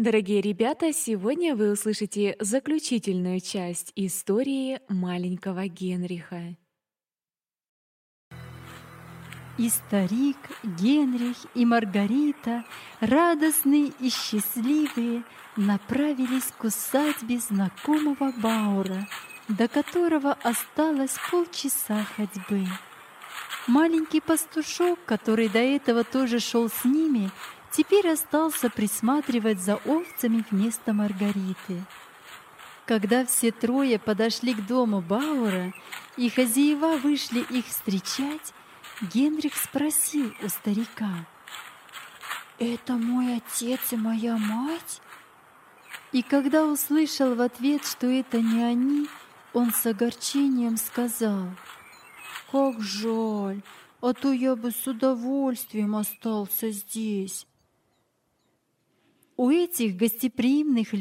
Дорогие ребята, сегодня вы услышите заключительную часть истории маленького Генриха. И старик Генрих и Маргарита, радостные и счастливые, направились к усадьбе знакомого Баура, до которого осталось полчаса ходьбы. Маленький пастушок, который до этого тоже шел с ними, теперь остался присматривать за овцами вместо Маргариты. Когда все трое подошли к дому Баура, и хозяева вышли их встречать, Генрих спросил у старика: «Это мой отец и моя мать?» И когда услышал в ответ, что это не они, он с огорчением сказал: «Как жаль, а то я бы с удовольствием остался здесь». У этих гостеприимных